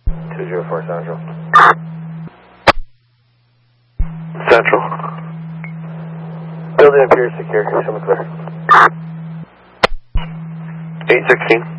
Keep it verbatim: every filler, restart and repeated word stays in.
two zero four Central. Central. Building appears secure. Show me clear. eight sixteen.